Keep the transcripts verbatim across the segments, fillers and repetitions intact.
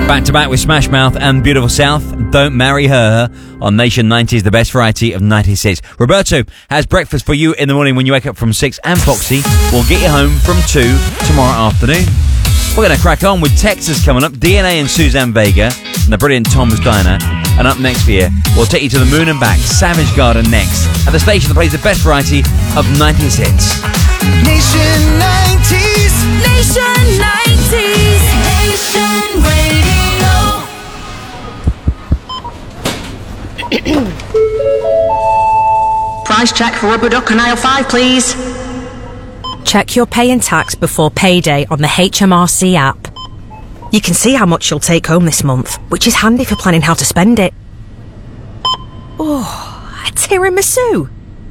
Back to back with Smash Mouth and Beautiful South. Don't Marry Her on Nation nineties, the best variety of nineties hits. Roberto has breakfast for you in the morning when you wake up from six, and Foxy will get you home from two tomorrow afternoon. We're going to crack on with Texas coming up. D N A and Suzanne Vega and the brilliant Tom's Diner. And up next for you, we'll take you to the moon and back. Savage Garden next. At the station that plays the best variety of nineties hits. Nation nineties. Nation nineties. Nation Radio. Price check for rubber duck and aisle five, please. Check your pay and tax before payday on the H M R C app. You can see how much you'll take home this month, which is handy for planning how to spend it. Oh, a tiramisu!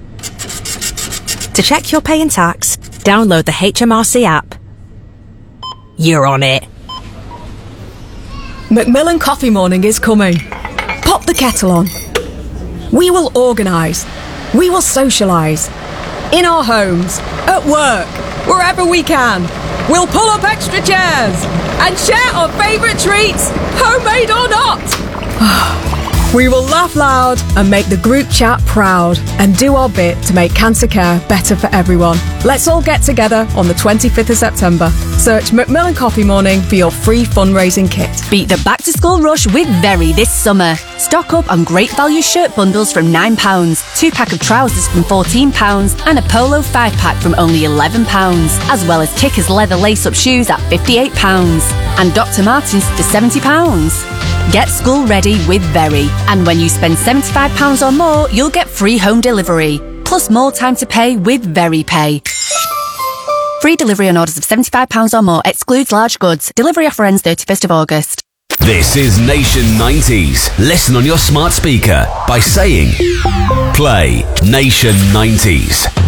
To check your pay and tax, download the H M R C app. You're on it. Macmillan Coffee Morning is coming. Pop the kettle on. We will organise. We will socialise. In our homes, at work, wherever we can. We'll pull up extra chairs and share our favourite treats, homemade or not. We will laugh loud and make the group chat proud and do our bit to make cancer care better for everyone. Let's all get together on the twenty-fifth of September. Search Macmillan Coffee Morning for your free fundraising kit. Beat the back-to-school rush with Very this summer. Stock up on great value shirt bundles from nine pounds, two pack of trousers from fourteen pounds and a polo five pack from only eleven pounds, as well as Kickers leather lace-up shoes at fifty-eight pounds and Doctor Martens for seventy pounds. Get school ready with Very, and when you spend seventy-five pounds or more, you'll get free home delivery, plus more time to pay with Very Pay. Free delivery on orders of seventy-five pounds or more, excludes large goods. Delivery offer ends thirty-first of August. This is Nation nineties. Listen on your smart speaker by saying, play Nation nineties.